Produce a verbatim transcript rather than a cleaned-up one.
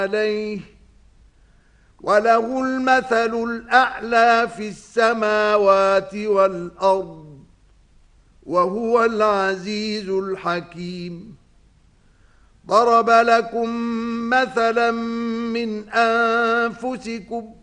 عليه وله المثل الأعلى في السماوات والأرض وهو العزيز الحكيم. ضرب لكم مثلا من أنفسكم